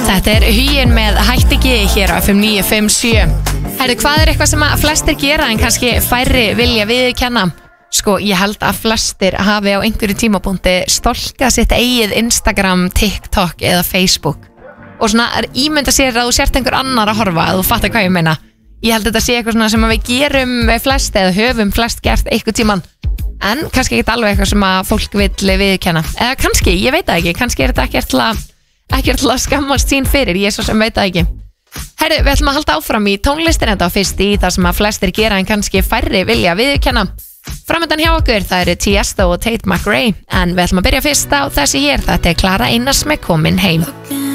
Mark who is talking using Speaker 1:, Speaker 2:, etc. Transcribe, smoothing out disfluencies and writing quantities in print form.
Speaker 1: Þetta Huginn með Hætt ekki hér á FM 957. Herðu, hvað eitthvað sem að flestir gera en kannski færri vilja viðurkenna? Sko, ég held að flestir hafi á einhverju tímapunkti stolkað sitt eigið Instagram, TikTok eða Facebook og svona ímynda sér að þú sért einhver annar að horfa, að þú fattar hvað ég meina. Ég held að þetta sé eitthvað svona sem við gerum flest eða höfum flest gert eitthvað tíman, en kannski ekki alveg eitthvað sem að fólk vill viðurkenna. Eða kannski, ég veit það ekki, kannski þetta ekki til að skammast sín fyrir, ég svo sem veit það ekki. Herru, við ætlum að halda áfram í tónlistin þetta fyrst í það sem að flestir gera en kannski færri vilja viðurkenna. Framöndan hjá okkur, það eru Tiesto og Tate McRae, en við ætlum að byrja fyrst á þessi hér, þetta Klara Einars með Komin heim.